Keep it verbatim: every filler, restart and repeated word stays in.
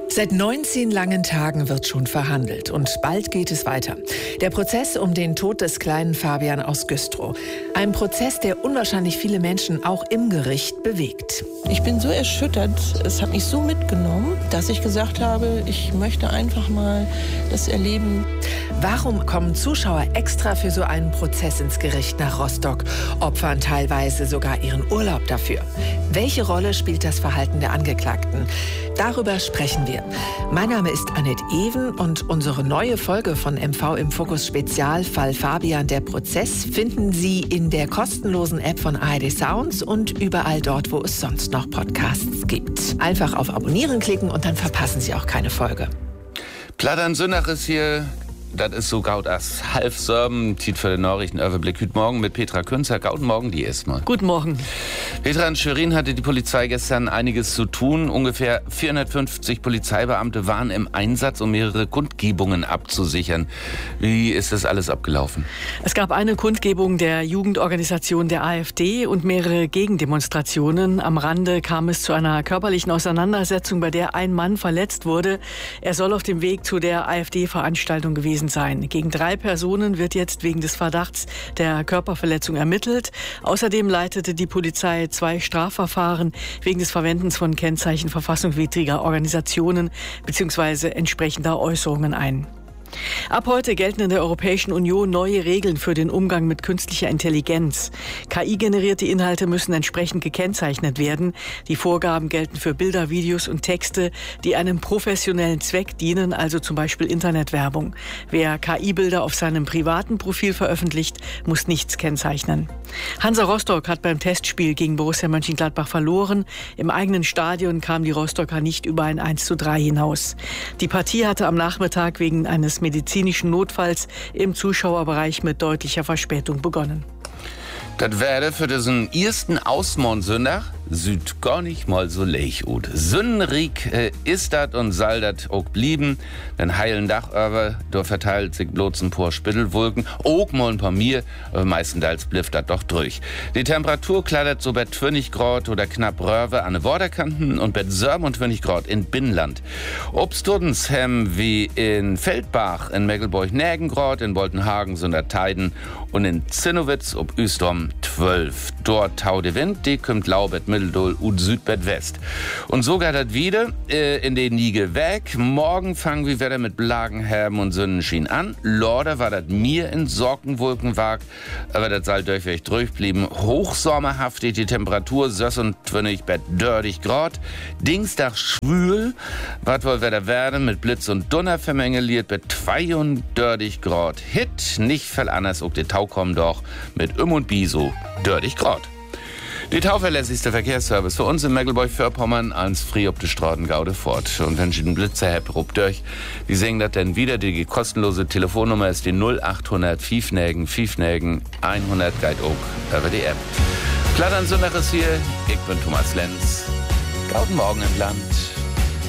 Seit neunzehn langen Tagen wird schon verhandelt und bald geht es weiter. Der Prozess um den Tod des kleinen Fabian aus Güstrow. Ein Prozess, der unwahrscheinlich viele Menschen auch im Gericht bewegt. Ich bin so erschüttert, es hat mich so mitgenommen, dass ich gesagt habe, ich möchte einfach mal das erleben. Warum kommen Zuschauer extra für so einen Prozess ins Gericht nach Rostock, opfern teilweise sogar ihren Urlaub dafür? Welche Rolle spielt das Verhalten der Angeklagten? Darüber sprechen wir. Mein Name ist Annette Even und unsere neue Folge von M V im Fokus Spezial Fall Fabian, der Prozess, finden Sie in der kostenlosen App von A R D Sounds und überall dort, wo es sonst noch Podcasts gibt. Einfach auf Abonnieren klicken und dann verpassen Sie auch keine Folge. Plattern Sünnach ist hier. Das ist so gaut as halb Serben, Tiet für den Nachrichten Überblick. Guten Morgen mit Petra Künzer. Guten Morgen, die erstmal. Guten Morgen. Petra, in Schwerin hatte die Polizei gestern einiges zu tun. Ungefähr vierhundertfünfzig Polizeibeamte waren im Einsatz, um mehrere Kundgebungen abzusichern. Wie ist das alles abgelaufen? Es gab eine Kundgebung der Jugendorganisation der AfD und mehrere Gegendemonstrationen. Am Rande kam es zu einer körperlichen Auseinandersetzung, bei der ein Mann verletzt wurde. Er soll auf dem Weg zu der AfD-Veranstaltung gewesen sein. Gegen drei Personen wird jetzt wegen des Verdachts der Körperverletzung ermittelt. Außerdem leitete die Polizei zwei Strafverfahren wegen des Verwendens von Kennzeichen verfassungswidriger Organisationen bzw. entsprechender Äußerungen ein. Ab heute gelten in der Europäischen Union neue Regeln für den Umgang mit künstlicher Intelligenz. K I-generierte Inhalte müssen entsprechend gekennzeichnet werden. Die Vorgaben gelten für Bilder, Videos und Texte, die einem professionellen Zweck dienen, also zum Beispiel Internetwerbung. Wer K I-Bilder auf seinem privaten Profil veröffentlicht, muss nichts kennzeichnen. Hansa Rostock hat beim Testspiel gegen Borussia Mönchengladbach verloren. Im eigenen Stadion kamen die Rostocker nicht über ein eins zu drei hinaus. Die Partie hatte am Nachmittag wegen eines medizinischen Notfalls im Zuschauerbereich mit deutlicher Verspätung begonnen. Das wäre für diesen ersten Ausmondsünder süd gar nicht mal so leicht gut. Sündenrieg äh, ist dat und soll dat auch blieben. Den heilen Dach aber, da verteilt sich bloß ein paar Spittelwolken. Auch mal ein paar mir, aber meistenteils blifft dat doch durch. Die Temperatur klattert so bei zwanzig Grad oder knapp Röwe an den Borderkanten und bei siebenundzwanzig Grad in Binnenland. Obstudens hem wie in Feldbach, in Mecklenburg-Nägen Grad, in Boltenhagen, Sunderteiden und in Zinnowitz ob Üstom zwölf. Dort tau de Wind, die kommt Laubet, Mitteldol und Südbett West. Und so geht das wieder äh, in den Niege weg. Morgen fangen wir wieder mit Blagen, Herben und Sonnenschein an. Lorder war das mir in Sorgenwolkenwag, aber das soll durchweg durchblieben. Hochsommerhaft die Temperatur, sechsundzwanzig bei dreißig Grad. Dienstag schwül, was wohl wieder werden, mit Blitz und Donner vermengeliert bei zweiunddreißig Grad. Hit, nicht viel anders, auch die Tau kommen doch mit Im und Biso dreißig Grad. Die tauverlässigste Verkehrsservice für uns in Mecklenburg-Vorpommern ans Free ob die Straßen Gaude fort. Und wenn Sie den Blitzer habt, rupt durch. Die singen das dann wieder. Die kostenlose Telefonnummer ist die null achthundert Fiefnägen, Fiefnägen hundert Guide auch über die App. Plattern Sündach ist hier. Ich bin Thomas Lenz. Guten Morgen im Land.